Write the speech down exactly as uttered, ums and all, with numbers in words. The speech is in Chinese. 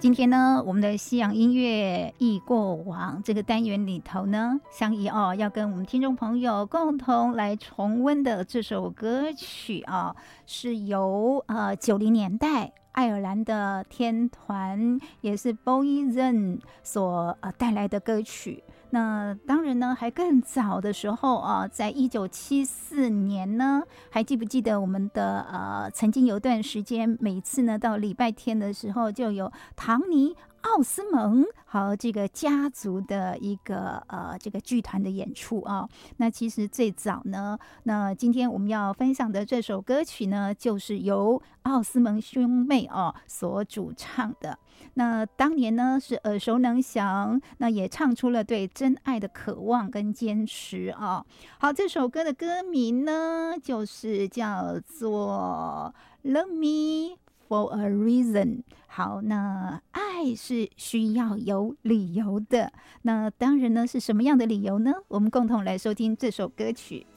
今天呢，我们的西洋音乐忆过往这个单元里头呢，相宜哦要跟我们听众朋友共同来重温的这首歌曲啊，是由呃九零年代爱尔兰的天团也是 Boyzone 所呃带来的歌曲。那当然呢，还更早的时候啊，在一九七四年呢，还记不记得我们的呃，曾经有段时间，每次呢到礼拜天的时候，就有唐尼奥斯蒙和这个家族的一个呃这个剧团的演出啊。那其实最早呢，那今天我们要分享的这首歌曲呢，就是由奥斯蒙兄妹哦所主唱的。那当年呢是耳熟能详，那也唱出了对真爱的渴望跟坚持啊。好，这首歌的歌名呢，就是叫做 Love Me For a Reason。 好，那爱是需要有理由的，那当然呢是什么样的理由呢？我们共同来收听这首歌曲。